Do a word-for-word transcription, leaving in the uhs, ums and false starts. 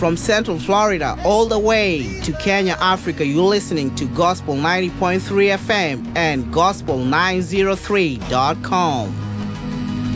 From Central Florida all the way to Kenya, Africa, you're listening to Gospel ninety point three F M and Gospel nine oh three dot com.